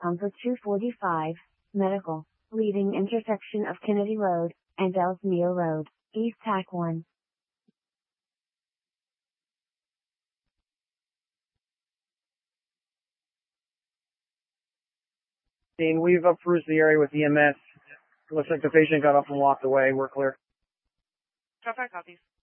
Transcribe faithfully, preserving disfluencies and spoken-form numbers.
Pumper two forty-five, Medical, leading intersection of Kennedy Road and Ellesmere Road, East Tack one. Dean, we've approached the area with E M S. Looks like the patient got up and walked away. We're clear. Traffic copies.